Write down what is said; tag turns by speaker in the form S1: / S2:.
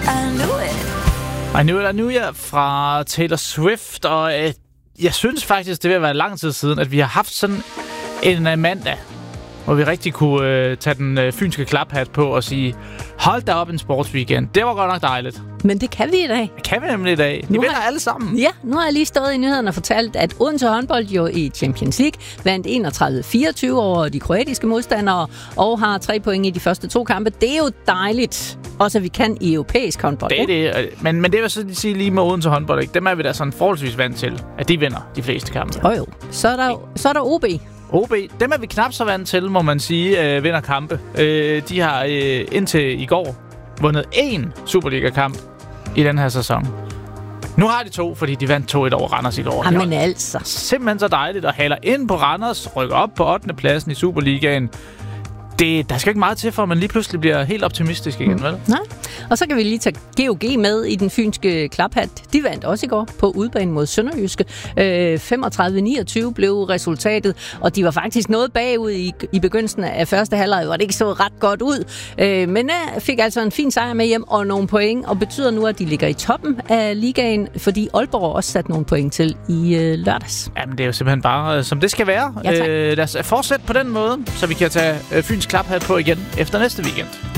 S1: I Knew It fra Taylor Swift, og jeg synes faktisk, det vil være lang tid siden, at vi har haft sådan en mandag, hvor vi rigtig kunne tage den fynske klaphat på og sige, hold da op en sportsweekend. Det var godt nok dejligt.
S2: Men det kan vi i dag.
S1: Det kan vi nemlig i dag. De vinder alle sammen.
S2: Ja, nu har jeg lige stået i nyhederne og fortalt, at Odense håndbold jo i Champions League vandt 31-24 over de kroatiske modstandere og har 3 point i de første 2 kampe. Det er jo dejligt. Også at vi kan i europæisk håndbold.
S1: Det er det. Men det vil så sige lige med Odense håndbold, ikke? Dem er vi da sådan forholdsvis vant til, at de vinder de fleste kampe.
S2: Jo. Så er der OB.
S1: OB, dem er vi knap så vant til, må man sige, vinder kampe. De har indtil i går vundet 1 Superliga-kamp i den her sæson. Nu har de 2, fordi de vandt 2-1 over Randers i går.
S2: Jamen altså.
S1: Simpelthen så dejligt at haler ind på Randers, rykker op på 8. pladsen i Superligaen. Der skal ikke meget til, for at man lige pludselig bliver helt optimistisk igen, vel?
S2: Nej. Og så kan vi lige tage GOG med i den fynske klaphat. De vandt også i går på udbanen mod Sønderjyske. 35-29 blev resultatet, og de var faktisk noget bagud i begyndelsen af første halvleg, hvor det ikke så ret godt ud. Men fik altså en fin sejr med hjem og nogle point, og betyder nu, at de ligger i toppen af ligaen, fordi Aalborg også sat nogle point til i lørdags.
S1: Jamen, det er jo simpelthen bare, som det skal være.
S2: Ja,
S1: lad os fortsætte på den måde, så vi kan tage fynsk klaphat på igen efter næste weekend.